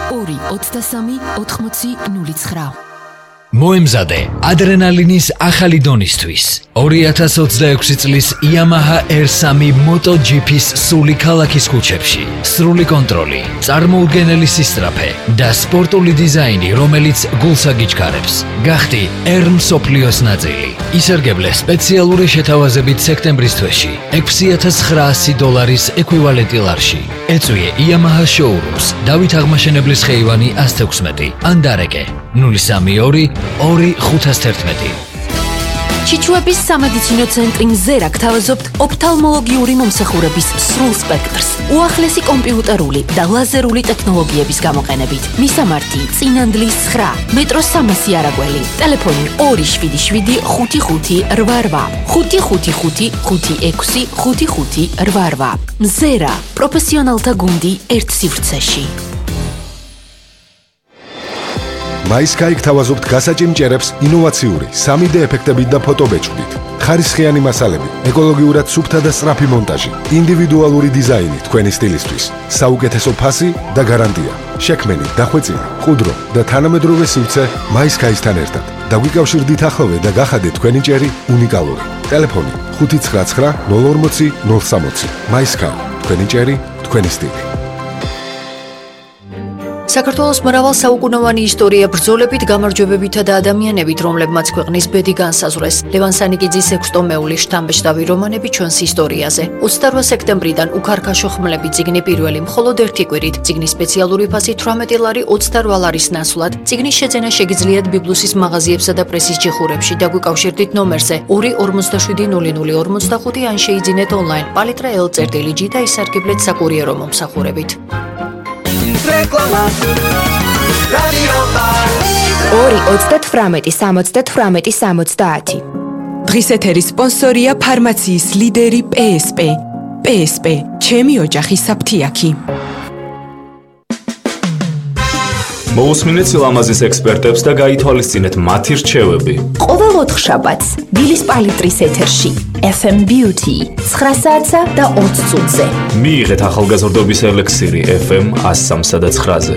2-23-80-09. მოემზადე ადრენალინის ახალი დონისთვის 2026 წლის Yamaha R3 MotoGP-ს სული ქალაქის ქუჩებში. სრული კონტროლი, წარმოუდგენელი სისწრაფე და სპორტული დიზაინი, რომელიც გულს აგიჩქარებს. გახდი R მსოფლიოს ნაწილი. ისარგებლე სპეციალური შეთავაზებით სექტემბრის თვეში $6,900 ეკვივალენტი ლარში. ეწვიე Yamaha showrooms დავით აღმაშენებლის ხეივანი 116 ან დარეკე 032 2-511. ჩიჩუების სამედიცინო ცენტრი მზერა გთავაზობთ ოფთალმოლოგიური მომსახურების სრულ სპექტრს, უახლესი კომპიუტერული და ლაზერული ტექნოლოგიების გამოყენებით. მისამართი: წინანდლის 9, მეტროს 300 არაგველი, ტელეფონი 277 5588 555 56 5588. მზერა, პროფესიონალთა გუნდი ერთ სივრცეში. MySky გთავაზობთ გასაჭიმჭერებს ინოვაციური 3D ეფექტებით და ფოტობეჭდით. ხარისხიანი მასალები, ეკოლოგიურად სუფთა და სწრაფი მონტაჟი, ინდივიდუალური დიზაინი თქვენი სტილისთვის, საუკეთესო ფასი და გარანტია. შექმენი, დახვეწილი, ყუდრო და თანამედროვე სივრცე MySky-სთან ერთად. დაგვიკავშირდით ახლოვე და გახადეთ თქვენი ჭერი უნიკალური. ტელეფონი 599 040 060. MySky, თქვენი ჭერი, თქვენი სტილი. საქართველოს მრავალ საუკუნოვანი ისტორია ბრძოლებით, გამარჯვებებითა და ადამიანებით, რომლებმაც ქვეყნის ბედი განსაზღვრეს. ლევან სანიკიძის 6 ტომეული შთამბეჭდავი რომანები ჩვენს ისტორიაზე. 28 სექტემბრიდან უქარქაშო ხმლები წიგნი პირველი, მხოლოდ ერთი კვირით. წიგნის სპეციალური ფასი 18 ლარი 28 ლარის ნაცვლად. წიგნის შეძენა შეგიძლიათ ბიბლუსის მაღაზიებსა და პრესის ჯიხურებში. დაგვიკავშირდით ნომერზე 2470045 ან შეიძინეთ ონლაინ პალიტრა l.g და ისარგებლეთ საკურიერო მომსახურებით. 2-28-70-70. დღის ეთერის სპონსორია ფარმაციის ლიდერი PSP. PSP, ჩემი ოჯახის საფთიაქი. მოусმინეთ სილამაზის ექსპერტებს და გაითვალისწინეთ მათი რჩევები. ყოველ 4 შაბათს დილის პალიტრის ეთერში FM Beauty 9 საათსა და 20 წუთზე. მიიღეთ ახალგაზრდობის ელექსირი FM 103 და 9-ზე.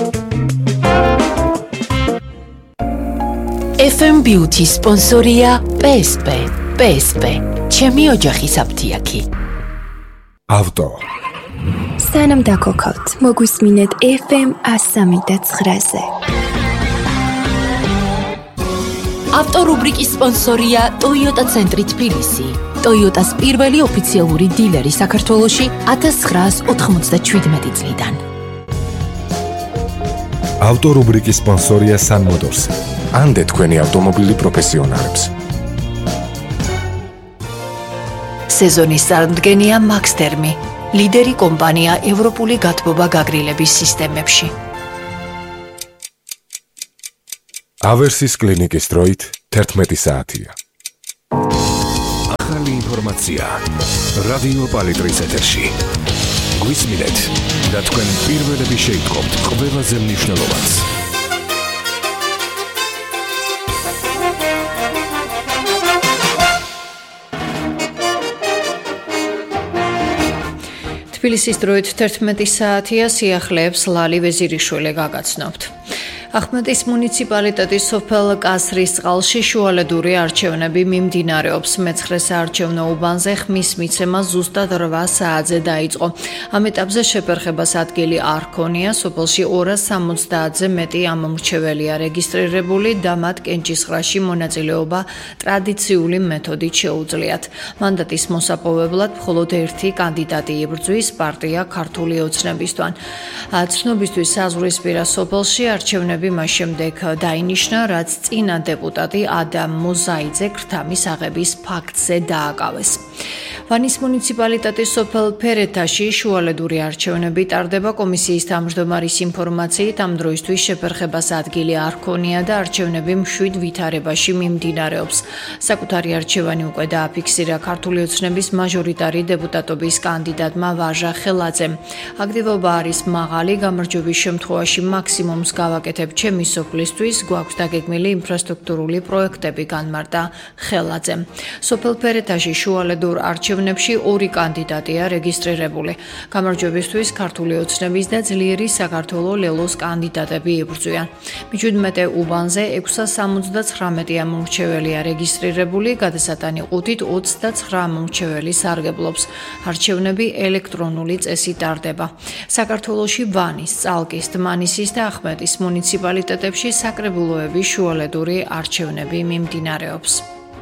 FM Beauty სპონსორია PSP. PSP, ჩემი ოჯახის საფთიაქი. ავტო სანამ დაქოქავთ, მოგვისმინეთ FM 103 და 9-ზე. ავტორუბრიკის სპონსორია Toyota ცენტრი თბილისი. Toyota-s პირველი ოფიციალური დილერი საქართველოში 1997 წლიდან. ავტორუბრიკის სპონსორია Sun Motors. ანდე თქვენი ავტომობილი პროფესიონალებს. სეზონის წარმომადგენია Max Thermi. ლიდერი კომპანია ევროპული გათბობა გაგრილების სისტემებში. ავერსის კლინიკის დროით 11 საათია. ახალი ინფორმაცია რადიო პალიტრის ეთერში. გვისმინეთ და თქვენ პირველები შეიტყობთ ყველაზე მნიშვნელოვანს. თბილისის დროით 11 საათია, სიახლეებს ლალი ვეზირიშვილი გაგაცნობთ. ახმეტის მუნიციპალიტეტის სოფელ კასრის წყალში შუალედური არჩევნები მიმდინარეობს. მე-9 საარჩევნო უბანზე ხმის მიცემა ზუსტად 8 საათზე დაიწყო. ამ ეტაპზე შეფერხებას ადგილი არ ჰქონია, სოფელში 270-ზე მეტი ამომრჩეველია რეგისტრირებული და მათ კენჭისყრაში მონაწილეობა ტრადიციული მეთოდით შეუძლიათ. მანდატის მოსაპოვებლად მხოლოდ ერთი კანდიდატი იბრძვის, პარტია ქართული ოცნებისთან. ცნობისთვის საზღვრისპირა სოფელში არჩევნები მას შემდეგ დაინიშნა, რაც წინა დეპუტატი ადამ მოზაიძე ქრთამის აღების ფაქტზე დააკავეს. ვანის მუნიციპალიტეტის სოფელ ფერეთაში შუალედური არჩევნები ტარდება. კომისიის თავმჯდომარის ინფორმაციით, ამ დროისთვის შეფერხებას ადგილი არ ჰქონია და არჩევნები მშვიდ ვითარებაში მიმდინარეობს. საკუთარი არჩევანი უკვე დააფიქსირა ქართული ოცნების მაჟორიტარი დეპუტატობის კანდიდატმა ვაჟა ხელაძემ. აქტივობა არის მაღალი, გამარჯვების შემთხვევაში მაქსიმუმს გავაკეთებ ვუწოდებ ჩემი სოფლისთვის, გვაქვს დაგეგმილი ინფრასტრუქტურული პროექტები, განმარტა ხელაძემ. სოფელ ფერეთაში შუალედურ არჩევნებში 2 კანდიდატია რეგისტრირებული. გამარჯვებისთვის ქართული ოცნების და ძლიერი საქართველოს ლელოს კანდიდატები იბრძვიან. მი-17 უბანზე 679 მომრჩეველია რეგისტრირებული, გადასატანი 5-ით 29 მომრჩეველი სარგებლობს. არჩევნები ელექტრონული წესით ტარდება. საქართველოში ვანის, წალკის, დმანისის და ახმეტის მუნიციპალიტეტებში საკრებულოების შუალედური არჩევნები მიმდინარეობს.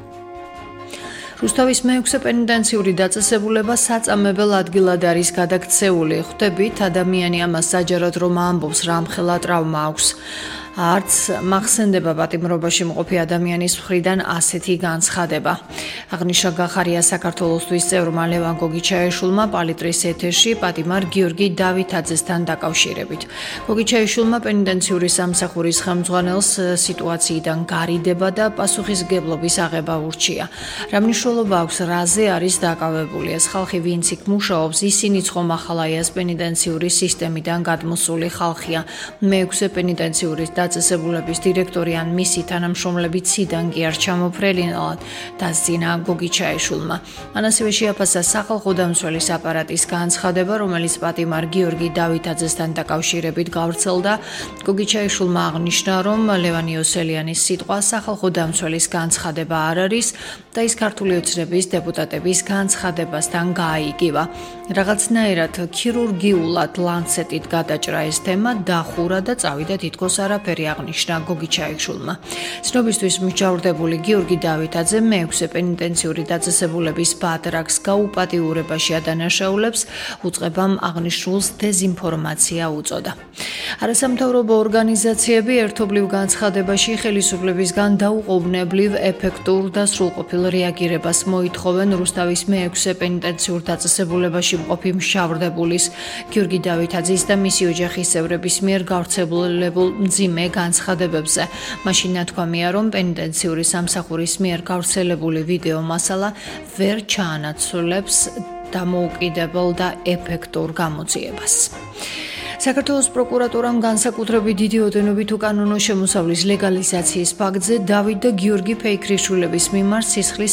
რუსთავის მე-6 პენიტენციური დაწესებულება საწამებელ ადგილად არის გადაქცეული. ხვდებით, ადამიანი ამას საჯაროდ რომ ამბობს, რამხელა ტრავმა აქვს. არც მახსენდება პატიმრობაში მყოფი ადამიანის მხრიდან ასეთი განცხადება. აღნიშნა გახარია საქართველოსთვის წევრმა ლევან გოგიჩაიშვილმა პალიტრის ეთერში პატიმარ გიორგი დავითაძესთან დაკავშირებით. გოგიჩაიშვილმა პენიტენციური სამსახურის ხელმძღვანელს სიტუაციიდან გარიდება და პასუხისმგებლობის აღება ურჩია. რა მნიშვნელობა აქვს, რაზე არის დაკავებული ეს ხალხი, ვინც იქ მუშაობს, ისინიც ხომ ახალაიას პენიტენციური სისტემიდან გადმოსული ხალხია. მე-6 პენიტენციური დაწესებულების დირექტორი ან მისი თანამშრომლები ციდან კი არ ჩამოფრენილად დასძინა გოგიჩაიშვილმა. მან ასევე შეაფასა სახალხო დამცველის აპარატის განცხადება, რომელიც პატიმარ გიორგი დავითაძესთან დაკავშირებით გავრცელდა. გოგიჩაიშვილმა აღნიშნა, რომ ლევან იოსელიანის სიტყვა სახალხო დამცველის განცხადება არ არის და ის ქართული ოცნების დეპუტატების განცხადებასთან გააიგივა. რაღაცნაირად ქირურგიულად ლანცეტით გადაჭრა ეს თემა, დახურა და წავიდა თითქოს არაფერი, აღნიშნა გოგიჩაიშვილმა. ცნობისთვის მსჯავრდებული გიორგი დავითაძე მე-6 პენიტენციური დაწესებულების ბადრაგს გაუპატიურებაში ადანაშაულებს, უწყებამ აღნიშნულს დეზინფორმაცია უწოდა. არასამთავრობო ორგანიზაციები ერთობლივ განცხადებაში ხელისუფლებისგან დაუყოვნებლივ, ეფექტურ და სრულყოფილ რეაგირებას მოითხოვენ რუსთავის მე-6 პენიტენციურ დაწესებულებაში მყოფი მსჯავრდებულის გიორგი დავითაძის და მისი ოჯახის წევრების მიერ გავრცელებულ მძიმე განცხადებებზე. მაშინ ნათქვამია, რომ პენიტენციური სამსახურის მიერ გავრცელებული ვიდეო მასალა ვერ ჩაანაცვლებს დამოუკიდებელ და ეფექტურ გამოძიებას. საქართველოს პროკურატურამ განსაკუთრებით დიდი ოდენობით უკანონო შემოსავლის ლეგალიზაციის ფაქტზე დავით და გიორგი ფეიქრიშვილების მიმართ სისხლის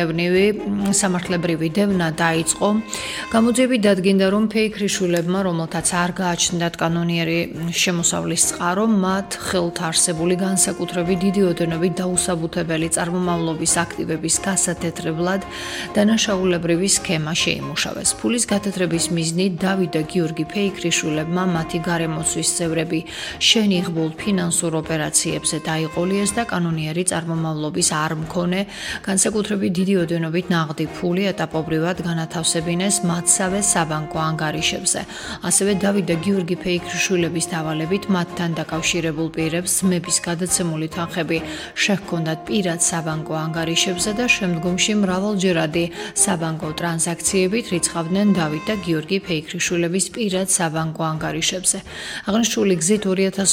სამართლებრივი დევნა დაიწყო. გამოძიებით დადგინდა, რომ ფეიქრიშვილებმა, რომელთაც არ გააჩნდათ კანონიერი შემოსავლის წყარო, მათ ხელთ არსებული განსაკუთრებით დიდი ოდენობით დაუსაბუთებელი წარმომავლობის აქტივების გასათეთრებლად დანაშაულებრივი სქემა შეიმუშავეს. ფულის გათეთრების მიზნით დავით და გიორგი ფეიქრიშვილებმა მათი გარემოცვის წევრები შენიღბულ ფინანსურ ოპერაციებზე დაიყოლიეს და კანონიერი წარმომავლობის არ მქონე განსაკუთრებით დიდი ოდენობით ნაღდი ფული ეტაპობრივად განათავსებინეს მათსავე საბანკო ანგარიშებზე. ასევე დავით და გიორგი ფეიქრიშვილების დავალებით მათთან დაკავშირებულ პირებს ძმების გადაცემული თანხები შეჰქონდათ პირად საბანკო ანგარიშებზე და შემდგომში მრავალჯერადი საბანკო ტრანზაქციებით რიცხავდნენ დავით და გიორგი ფეიქრიშვილების პირად საბანკო ანგარიშებზე. აღნიშნული გზით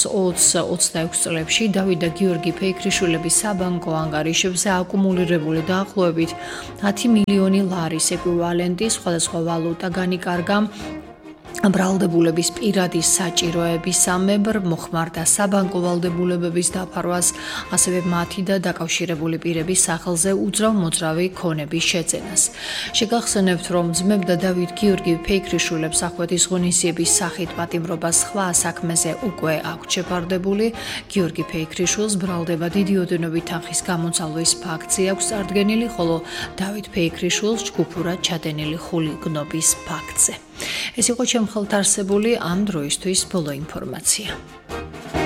2020-26 წლებში დავით და გიორგი ფეიქრიშვილების საბანკო ანგარიშებზე აკუმულირებული დაახლოებით 10 მილიონი ლარის ეკვივალენტი სხვადასხვა ვალუტა განიკარგა ბრალდებულების პირადი საჭიროებისამებრ, მოხმარდა საბანკო ვალდებულებების დაფარვას, ასევე მათი და დაკავშირებული პირების სახელზე უძრავ-მოძრავი ქონების შეძენას. შეგახსენებთ, რომ ძმებ და დავით გიორგი ფეიქრიშვილებს ახвеთის ღონისძიების სახით პატიმრობა სხვა საქმეზე უკვე აქვთ შეფარდებული. გიორგი ფეიქრიშვილს ბრალდება დიდი ოდენობით თანხის გამოძალვის ფაქტი აქვს წარდგენილი, ხოლო დავით ფეიქრიშვილს ჯგუფურად ჩადენილი ხულიგნობის ფაქტზე. ეს იყო ჩემ ხელთ არსებული ამ დროისთვის ბოლო ინფორმაცია.